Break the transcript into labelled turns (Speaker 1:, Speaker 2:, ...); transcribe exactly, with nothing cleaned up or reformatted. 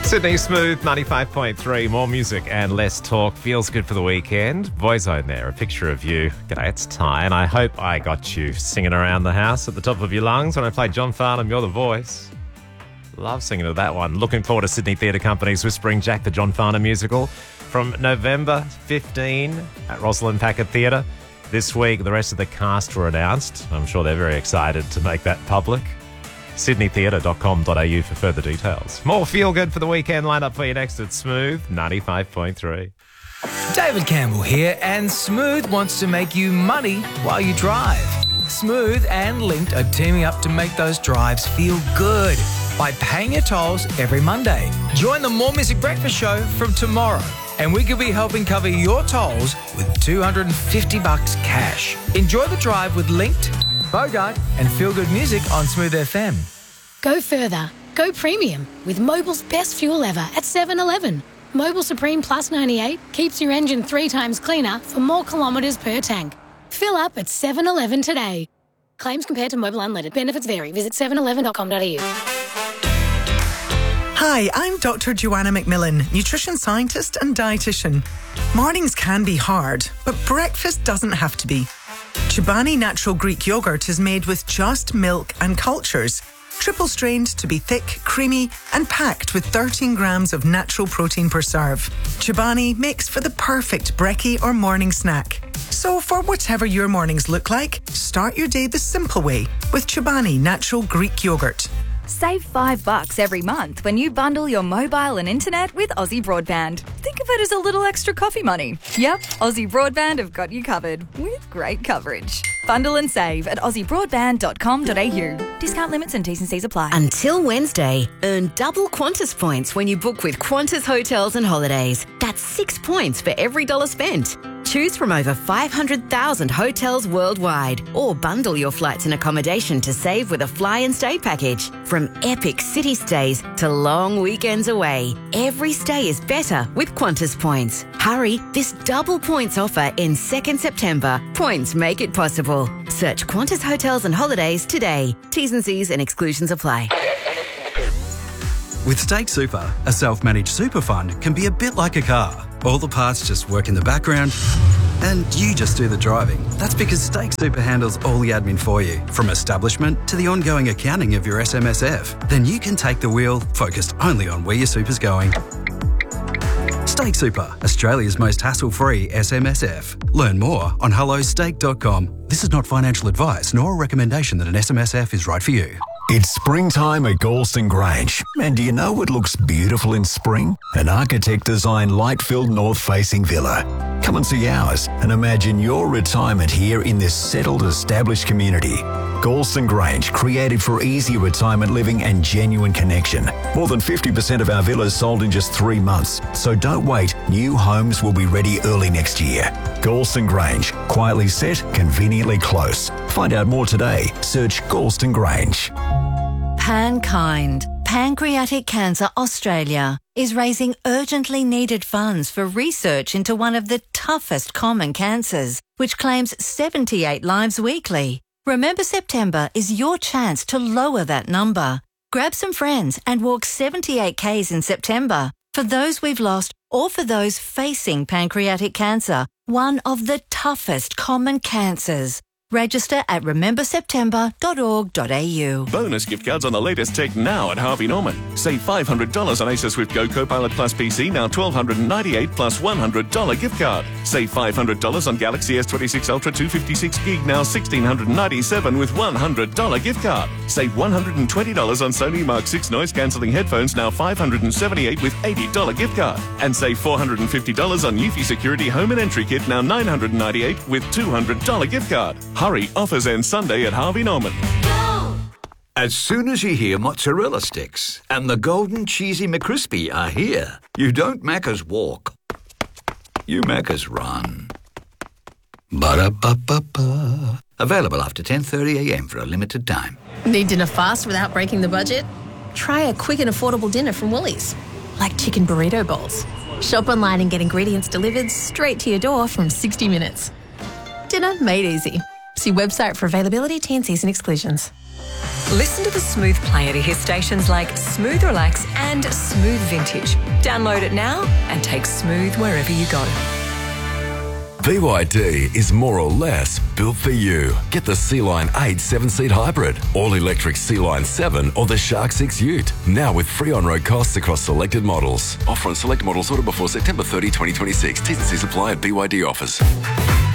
Speaker 1: Sydney Smooth, ninety-five point three. More music and less talk. Feels good for the weekend. Boyzone there, a picture of you. G'day, it's Ty, and I hope I got you singing around the house at the top of your lungs when I played John Farnham, You're the Voice. Love singing to that one. Looking forward to Sydney Theatre Company's Whispering Jack, the John Farnham musical, from November fifteenth at Rosalind Packard Theatre. This week, the rest of the cast were announced. I'm sure they're very excited to make that public. sydney theatre dot com dot a u for further details. More feel good for the weekend lined up for you next at Smooth ninety-five point three.
Speaker 2: David Campbell here, and Smooth wants to make you money while you drive. Smooth and Linked are teaming up to make those drives feel good by paying your tolls every Monday. Join the More Music Breakfast Show from tomorrow, and we could be helping cover your tolls with two hundred fifty bucks cash. Enjoy the drive with Linked, Bogart and Feel Good Music on Smooth F M.
Speaker 3: Go further. Go premium with Mobil's best fuel ever at seven eleven. Mobil Supreme Plus ninety-eight keeps your engine three times cleaner for more kilometres per tank. Fill up at seven eleven today. Claims compared to Mobil Unleaded. Benefits vary. Visit seven eleven dot com dot a u.
Speaker 4: Hi, I'm Doctor Joanna McMillan, nutrition scientist and dietitian. Mornings can be hard, but breakfast doesn't have to be. Chobani Natural Greek Yogurt is made with just milk and cultures, triple strained to be thick, creamy and packed with thirteen grams of natural protein per serve. Chobani makes for the perfect brekkie or morning snack. So for whatever your mornings look like, start your day the simple way with Chobani Natural Greek Yogurt.
Speaker 5: Save five bucks every month when you bundle your mobile and internet with Aussie Broadband. Think of it as a little extra coffee money. Yep, Aussie Broadband have got you covered with great coverage. Bundle and save at aussie broadband dot com dot a u. Discount limits and T's and C's apply.
Speaker 6: Until Wednesday, earn double Qantas points when you book with Qantas Hotels and Holidays. That's six points for every dollar spent. Choose from over five hundred thousand hotels worldwide, or bundle your flights and accommodation to save with a fly and stay package. From epic city stays to long weekends away, every stay is better with Qantas points. Hurry, this double points offer ends second September. Points make it possible. Search Qantas Hotels and Holidays today. T's and C's and exclusions apply.
Speaker 7: With Stake Super, a self-managed super fund can be a bit like a car. All the parts just work in the background and you just do the driving. That's because Stake Super handles all the admin for you, from establishment to the ongoing accounting of your S M S F. Then you can take the wheel, focused only on where your super's going. Stake Super, Australia's most hassle-free S M S F. Learn more on hello stake dot com. This is not financial advice nor a recommendation that an S M S F is right for you.
Speaker 8: It's springtime at Galston Grange. And do you know what looks beautiful in spring? An architect-designed light-filled north-facing villa. Come and see ours and imagine your retirement here in this settled, established community. Galston Grange, created for easy retirement living and genuine connection. More than fifty percent of our villas sold in just three months. So don't wait. New homes will be ready early next year. Galston Grange, quietly set, conveniently close. Find out more today. Search Galston Grange.
Speaker 9: Pankind, Pancreatic Cancer Australia, is raising urgently needed funds for research into one of the toughest common cancers, which claims seventy-eight lives weekly. Remember September is your chance to lower that number. Grab some friends and walk seventy-eight kays in September for those we've lost or for those facing pancreatic cancer, one of the toughest common cancers. Register at remember september dot org dot a u.
Speaker 10: Bonus gift cards on the latest tech now at Harvey Norman. Save five hundred dollars on Acer Swift Go Copilot Plus P C, now one thousand two hundred ninety-eight dollars plus one hundred dollars gift card. Save five hundred dollars on Galaxy S twenty-six Ultra two fifty-six gig, now one thousand six hundred ninety-seven dollars with one hundred dollars gift card. Save one hundred twenty dollars on Sony Mark six noise-cancelling headphones, now five hundred seventy-eight dollars with eighty dollars gift card. And save four hundred fifty dollars on Eufy Security Home and Entry Kit, now nine hundred ninety-eight dollars with two hundred dollars gift card. Hurry, offers end Sunday at Harvey Norman.
Speaker 11: As soon as you hear mozzarella sticks and the golden cheesy McCrispy are here, you don't Macca's walk, you Macca's run. Ba-da-ba-ba-ba. Available after ten thirty a m for a limited time.
Speaker 12: Need dinner fast without breaking the budget? Try a quick and affordable dinner from Woolies, like chicken burrito bowls. Shop online and get ingredients delivered straight to your door from sixty minutes. Dinner made easy. See website for availability, T and Cs and exclusions.
Speaker 13: Listen to the Smooth Player to hear stations like Smooth Relax and Smooth Vintage. Download it now and take Smooth wherever you go.
Speaker 14: B Y D is more or less built for you. Get the Sea-Line eight seven-seat hybrid, all-electric Sea-Line seven or the Shark six Ute. Now with free on-road costs across selected models. Offer on select models order before September thirtieth, twenty twenty-six. T's and C's apply at B Y D offers.